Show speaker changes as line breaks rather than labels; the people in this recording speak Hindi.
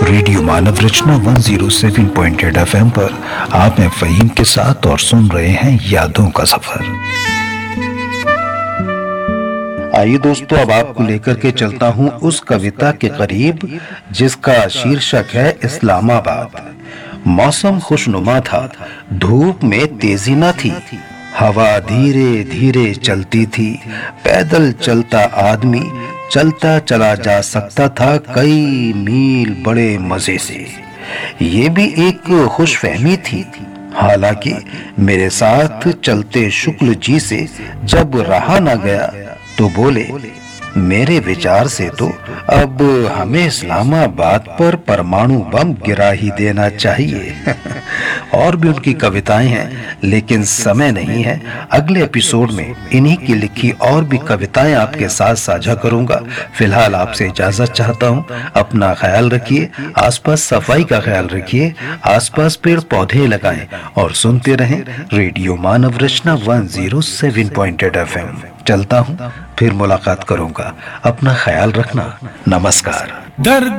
रेडियो मानव रचना 107.8 FM पर आप हैं फहीम के साथ और सुन रहे हैं यादों का सफर। आइए दोस्तों, अब आपको लेकर के चलता हूं उस कविता के करीब जिसका शीर्षक है इस्लामाबाद। मौसम खुशनुमा था, धूप में तेजी न थी, हवा धीरे धीरे चलती थी, पैदल चलता आदमी चलता चला जा सकता था कई मील बड़े मजे से। ये भी एक खुशफहमी थी। हालांकि मेरे साथ चलते शुक्ल जी से जब रहा न गया तो बोले, मेरे विचार से तो अब हमें इस्लामाबाद पर परमाणु बम गिरा ही देना चाहिए। और भी उनकी कविताएं हैं लेकिन समय नहीं है। अगले एपिसोड में इन्हीं की लिखी और भी कविताएं आपके साथ साझा करूंगा। फिलहाल आपसे इजाजत चाहता हूं। अपना ख्याल रखिए, आसपास सफाई का ख्याल रखिए, आसपास पेड़ पौधे लगाएं और सुनते रहें रेडियो मानव रचना 107.8 FM। चलता हूं, फिर मुलाकात करूंगा। अपना ख्याल रखना। नमस्कार।